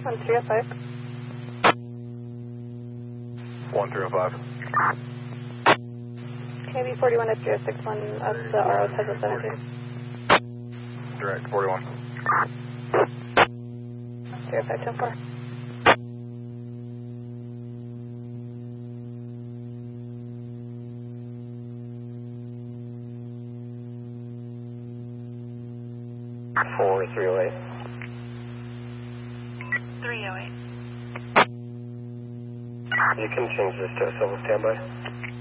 1305. 1305. KB41 at 061 up the RO Tesla 17. Direct, 41. 0524. Four 308. 308. You can change this to a civil standby.